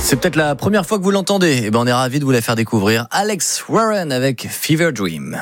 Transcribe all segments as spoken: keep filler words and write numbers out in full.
C'est peut-être la première fois que vous l'entendez. Eh ben, on est ravis de vous la faire découvrir. Alex Warren avec Fever Dream.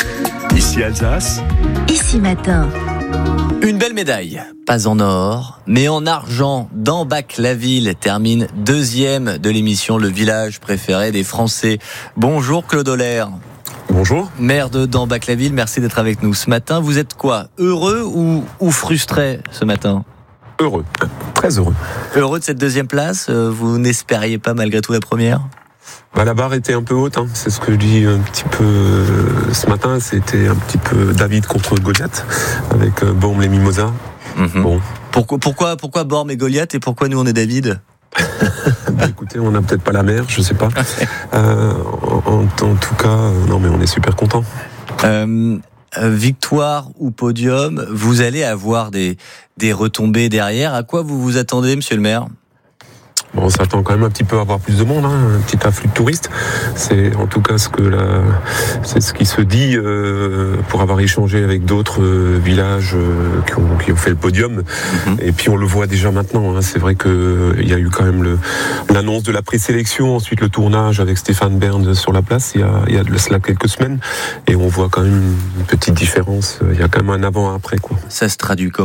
Ici Alsace. Ici Matin. Une belle médaille, pas en or, mais en argent. Dambach-la-Ville termine deuxième de l'émission Le Village préféré des Français. Bonjour Claude Oller. Bonjour. Maire de Dambach-la-Ville, merci d'être avec nous ce matin. Vous êtes quoi, heureux ou, ou frustré ce matin ? Heureux, très heureux. Heureux de cette deuxième place, vous n'espériez pas malgré tout la première ? Bah, la barre était un peu haute, hein. C'est ce que je dis un petit peu euh, ce matin, c'était un petit peu David contre Goliath, avec euh, Bormes les Mimosas. Mm-hmm. Bon. Pourquoi, pourquoi, pourquoi Bormes et Goliath et pourquoi nous on est David ? Bah, écoutez, on n'a peut-être pas la mer, je sais pas. Euh, en, en, en tout cas, euh, non mais on est super contents. Euh, victoire ou podium, vous allez avoir des, des retombées derrière. À quoi vous vous attendez, monsieur le maire ? Bon, on s'attend quand même un petit peu à avoir plus de monde, hein, un petit afflux de touristes. C'est en tout cas ce que la, c'est ce qui se dit euh, pour avoir échangé avec d'autres euh, villages euh, qui, ont, qui ont fait le podium. Mm-hmm. Et puis on le voit déjà maintenant. Hein, c'est vrai que euh, il y a eu quand même le, l'annonce de la présélection, ensuite le tournage avec Stéphane Bern sur la place. Il y a, il y a de cela quelques semaines, et on voit quand même une petite différence. Il y a quand même un avant-après, quoi. Ça se traduit comment ?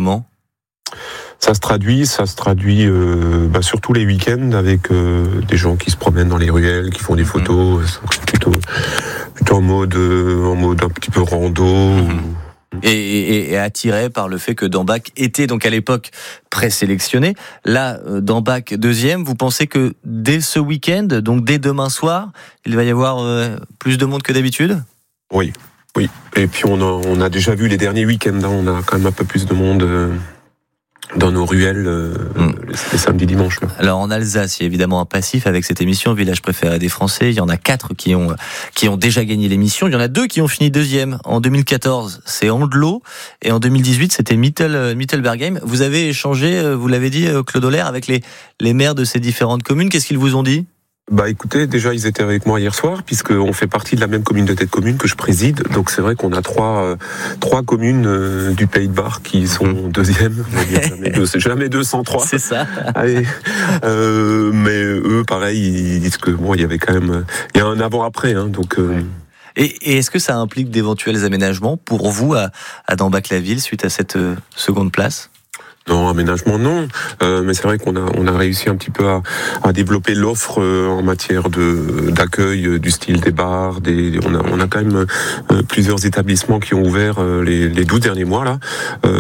Ça se traduit, ça se traduit euh, bah, surtout les week-ends avec euh, des gens qui se promènent dans les ruelles, qui font des photos, mmh. plutôt, plutôt en mode, euh, en mode un petit peu rando. Mmh. Et, et, et attiré par le fait que Dambach était donc à l'époque présélectionné. Là, Dambach deuxième, vous pensez que dès ce week-end, donc dès demain soir, il va y avoir euh, plus de monde que d'habitude ? Oui, oui. Et puis on a, on a déjà vu les derniers week-ends, hein, on a quand même un peu plus de monde. Euh... dans nos ruelles euh, mmh. les samedis dimanches. Là. Alors en Alsace, il y a évidemment un passif avec cette émission Village préféré des Français. Il y en a quatre qui ont qui ont déjà gagné l'émission. Il y en a deux qui ont fini deuxième. En deux mille quatorze, c'est Andlo, et en deux mille dix-huit, c'était Mittel Mittelbergheim. Vous avez échangé, vous l'avez dit, Claude Oller, avec les les maires de ces différentes communes. Qu'est-ce qu'ils vous ont dit ? Bah écoutez, déjà ils étaient avec moi hier soir, puisqu'on fait partie de la même communauté de communes que je préside, donc c'est vrai qu'on a trois euh, trois communes euh, du Pays de Bar qui sont mmh. deuxièmes, jamais deux, c'est jamais deux cent trois. C'est ça. Allez, euh, mais eux, pareil, ils disent que bon, il y avait quand même, il y a un avant-après, hein, donc. Euh, et, et est-ce que ça implique d'éventuels aménagements pour vous à, à Dambach-la-Ville suite à cette euh, seconde place ? Non, aménagement non, euh, mais c'est vrai qu'on a on a réussi un petit peu à, à développer l'offre euh, en matière de d'accueil euh, du style des bars, des on a on a quand même euh, plusieurs établissements qui ont ouvert euh, les les douze derniers mois là,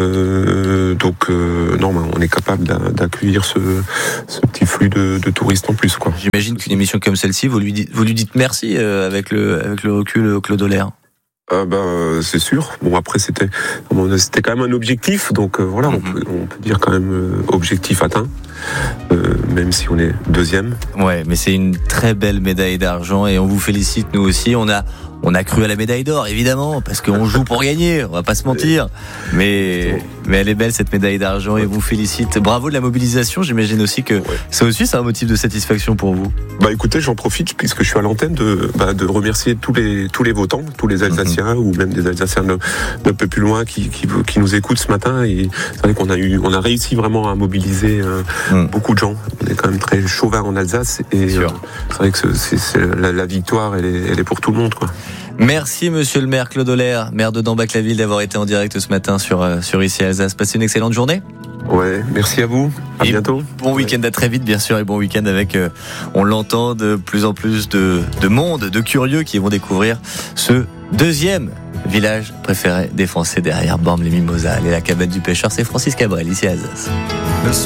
euh, donc euh, non, on est capable d'accueillir ce ce petit flux de, de touristes en plus, quoi. J'imagine qu'une émission comme celle-ci, vous lui dites vous lui dites merci euh, avec le avec le recul, Claude Oller. Ah bah, c'est sûr. Bon, après c'était c'était quand même un objectif, donc euh, voilà, mm-hmm. on, peut, on peut dire quand même euh, objectif atteint, euh, même si on est deuxième. Ouais, mais c'est une très belle médaille d'argent et on vous félicite, nous aussi. On a on a cru à la médaille d'or, évidemment, parce qu'on joue pour gagner, on va pas se mentir. Mais mais elle est belle, cette médaille d'argent, et on vous félicite. Bravo de la mobilisation. J'imagine aussi que ouais. ça aussi c'est un motif de satisfaction pour vous. Bah écoutez, j'en profite puisque je suis à l'antenne de bah, de remercier tous les tous les votants, tous les Alsaciens mm-hmm. ou même des Alsaciens d'un peu plus loin qui, qui qui nous écoutent ce matin. Et c'est vrai qu'on a eu on a réussi vraiment à mobiliser euh, mm. beaucoup de gens. On est quand même très chauvin en Alsace, et c'est, euh, c'est vrai que c'est, c'est la, la victoire, elle est elle est pour tout le monde, quoi. Merci monsieur le maire Claude Oller, maire de Dambach-la-Ville, d'avoir été en direct ce matin sur, euh, sur Ici Alsace. Passez une excellente journée. Ouais, merci à vous. À et bientôt. Bon week-end, à très vite bien sûr, et bon week-end avec, euh, on l'entend, de plus en plus de, de monde, de curieux qui vont découvrir ce deuxième village préféré des Français derrière Bormes les Mimosas et la cabane du pêcheur. C'est Francis Cabrel, Ici Alsace.